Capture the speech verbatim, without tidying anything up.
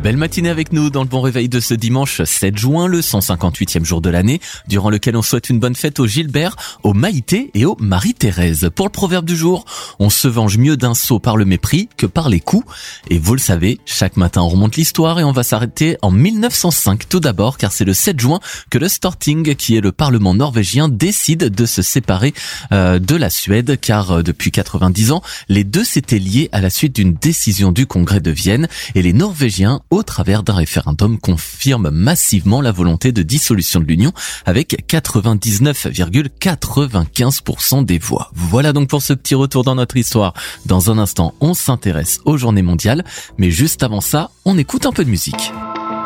Belle matinée avec nous dans le bon réveil de ce dimanche sept juin, le cent cinquante-huitième jour de l'année, durant lequel on souhaite une bonne fête aux Gilbert, aux Maïté et aux Marie-Thérèse. Pour le proverbe du jour, on se venge mieux d'un sot par le mépris que par les coups. Et vous le savez, chaque matin on remonte l'histoire et on va s'arrêter en mille neuf cent cinq tout d'abord, car c'est le sept juin que le Storting, qui est le parlement norvégien, décide de se séparer euh, de la Suède, car euh, depuis quatre-vingt-dix ans, les deux s'étaient liés à la suite d'une décision du Congrès de Vienne, et les Norvégiens, au travers d'un référendum, confirment massivement la volonté de dissolution de l'Union avec quatre-vingt-dix-neuf virgule quatre-vingt-quinze pour cent des voix. Voilà donc pour ce petit retour dans notre histoire. Dans un instant, on s'intéresse aux journées mondiales, mais juste avant ça, on écoute un peu de musique.